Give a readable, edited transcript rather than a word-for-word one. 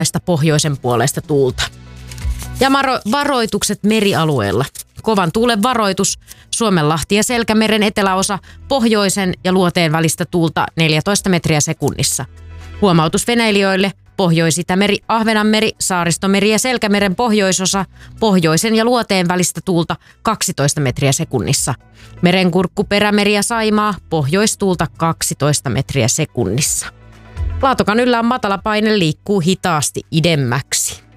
pohjoisen puolesta tuulta. Ja varoitukset merialueella. Kovan tuulen varoitus, Suomenlahti ja Selkämeren eteläosa, pohjoisen ja luoteen välistä tuulta 14 metriä sekunnissa. Huomautus veneilijöille, Pohjois-Itämeri, Ahvenanmeri, Saaristomeri ja Selkämeren pohjoisosa, pohjoisen ja luoteen välistä tuulta 12 metriä sekunnissa. Merenkurkku, Perämeri ja Saimaa, pohjoistuulta 12 metriä sekunnissa. Laatokan yllä on matala paine, liikkuu hitaasti idemmäksi.